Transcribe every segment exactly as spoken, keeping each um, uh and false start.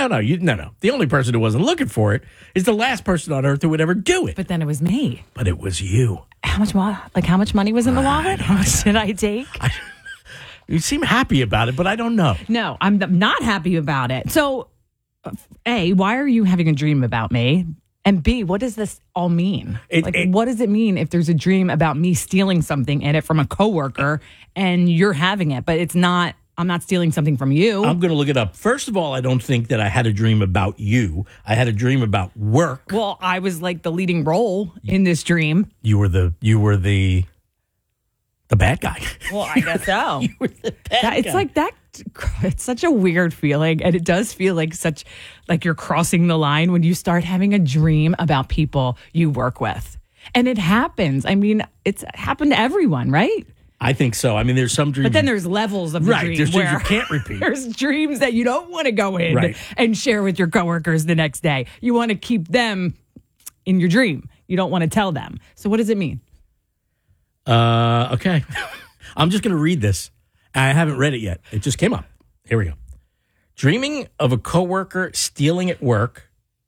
no, no, you, no, no. The only person who wasn't looking for it is the last person on earth who would ever do it. But then it was me. But it was you. How much? Mo- like how much money was in the wallet? How much did I take? I, you seem happy about it, but I don't know. No, I'm not happy about it. So, A, why are you having a dream about me? And B, what does this all mean? It, like, it, what does it mean if there's a dream about me stealing something in it from a coworker and you're having it, but it's not, I'm not stealing something from you? I'm going to look it up. First of all, I don't think that I had a dream about you. I had a dream about work. Well, I was like the leading role in this dream. You were the, you were the, the bad guy. Well, I guess so. You were the bad that, it's guy. like that. It's such a weird feeling, and it does feel like such like you're crossing the line when you start having a dream about people you work with, and it happens. I mean, it's happened to everyone, right? I think so. I mean, there's some dreams, but then there's levels of the right. dream. There's dreams where you can't repeat. There's dreams that you don't want to go in right. and share with your coworkers the next day. You want to keep them in your dream. You don't want to tell them. So, what does it mean? Uh, okay. I'm just going to read this. I haven't read it yet. It just came up. Here we go. Dreaming of a coworker stealing at work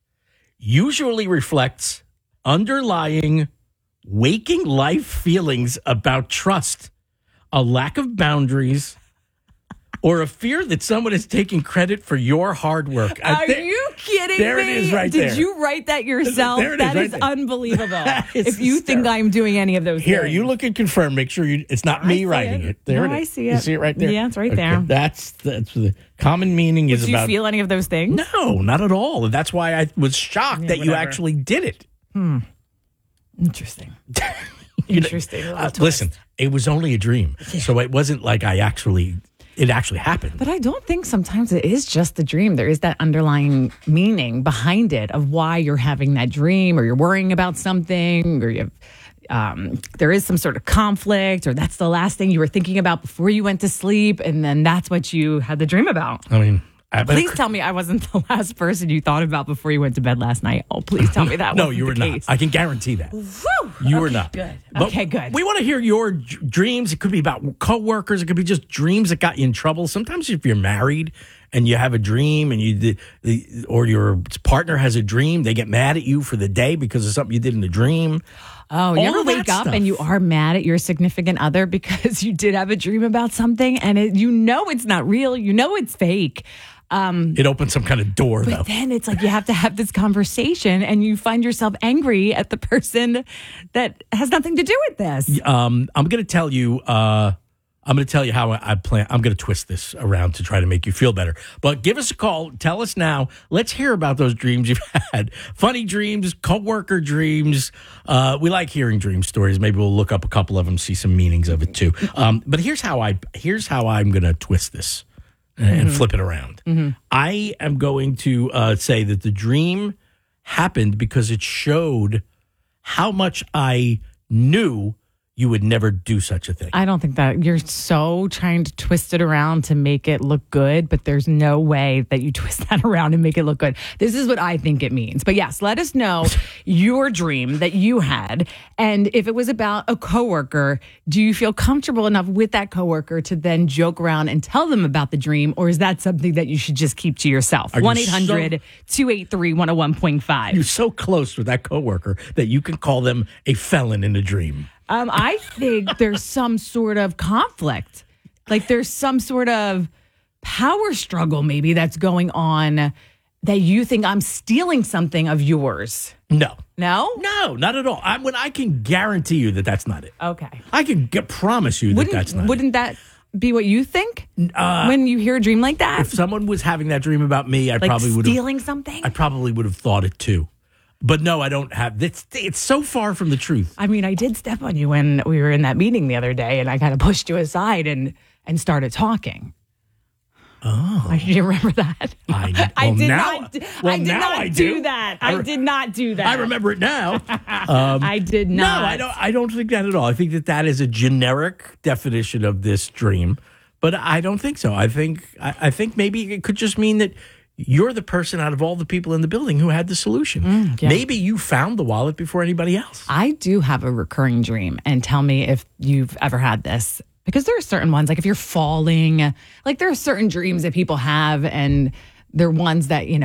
usually reflects underlying waking life feelings about trust, a lack of boundaries, or a fear that someone is taking credit for your hard work. Are th- you kidding there me? it is right Did there. you write that yourself? There it is that right is there. unbelievable. That is if you think hysterical. I'm doing any of those Here, things. you look and confirm. Make sure you. It's not I me see writing it. it. There No, it is. I see You it. see it right there. Yeah, it's right Okay, there. That's that's the common meaning is Did you about. feel any of those things? No, not at all. That's why I was shocked Yeah, that you whatever. actually did it. Hmm. Interesting. You know, Interesting. uh, listen, it was only a dream, so it wasn't like I actually. It actually happened. But I don't think sometimes it is just a dream. There is that underlying meaning behind it of why you're having that dream, or you're worrying about something, or you have, um, there is some sort of conflict, or that's the last thing you were thinking about before you went to sleep, and then that's what you had the dream about. I mean, I, Please tell me I wasn't the last person you thought about before you went to bed last night. Oh, please tell me that. no, wasn't you were the not. case. I can guarantee that. Woo! You Okay, were not. Good. But Okay, good. We want to hear your d- dreams. It could be about coworkers. It could be just dreams that got you in trouble. Sometimes if you're married and you have a dream and you did, the, or your partner has a dream, they get mad at you for the day because of something you did in the dream. Oh, you All ever of that wake up stuff. and you are mad at your significant other because you did have a dream about something and it, you know it's not real, you know it's fake. Um, It opens some kind of door, though. but then it's like you have to have this conversation and you find yourself angry at the person that has nothing to do with this. Um, I'm going to tell you. Uh, I'm going to tell you how I, I plan. I'm going to twist this around to try to make you feel better. But give us a call. Tell us now. Let's hear about those dreams you've had. Funny dreams, coworker dreams. Uh, we like hearing dream stories. Maybe we'll look up a couple of them, see some meanings of it too. Um, but here's how I. Here's how I'm going to twist this and Mm-hmm. flip it around. Mm-hmm. I am going to uh, say that the dream happened because it showed how much I knew you would never do such a thing. I don't think that you're so trying to twist it around to make it look good, but there's no way that you twist that around and make it look good. This is what I think it means. But yes, let us know your dream that you had. And if it was about a coworker, do you feel comfortable enough with that coworker to then joke around and tell them about the dream? Or is that something that you should just keep to yourself? Are you one eight hundred two eight three one oh one point five. You're so close with that coworker that you can call them a felon in a dream. Um, I think there's some sort of conflict. Like there's some sort of power struggle maybe that's going on that you think I'm stealing something of yours. No. No? No, not at all. I, when I can guarantee you that that's not it. Okay. I can get, promise you that Wouldn't, that's not wouldn't that be what you think Uh, when you hear a dream like that? it. If someone was having that dream about me, I like probably would have. stealing something? I probably would have thought it too. But no, I don't have. It's, it's so far from the truth. I mean, I did step on you when we were in that meeting the other day, and I kind of pushed you aside and and started talking. Oh, I, do you remember that? I, well, I did now, not. well, I did now not I do do that. I I, re- did not do that. I remember it now. Um, I did no, not. I don't. I don't think that at all. I think that that is a generic definition of this dream, but I don't think so. I think. I, I think maybe it could just mean that you're the person out of all the people in the building who had the solution. Mm, yeah. Maybe you found the wallet before anybody else. I do have a recurring dream, and tell me if you've ever had this. Because there are certain ones, like if you're falling, like there are certain dreams that people have, and they're ones that, you know,